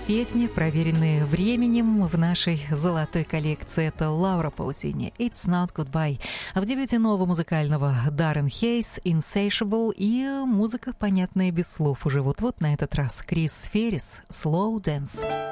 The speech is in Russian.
Песни, проверенные временем в нашей золотой коллекции. Это Лаура Паусини «It's Not Goodbye». А в дебюте нового музыкального Даррен Хейс «Insatiable» и музыка, понятная без слов уже вот-вот на этот раз. Крис Феррис «Slow Dance».